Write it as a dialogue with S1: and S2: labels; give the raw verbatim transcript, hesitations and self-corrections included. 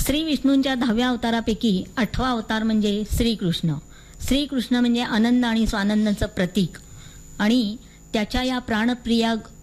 S1: श्री विष्णूंच्या दहाव्या अवतारापैकी आठवा अवतार म्हणजे श्रीकृष्ण. श्रीकृष्ण म्हणजे आनंद आणि स्वानंदाचं प्रतीक आणि त्याच्या या प्राणप्रिया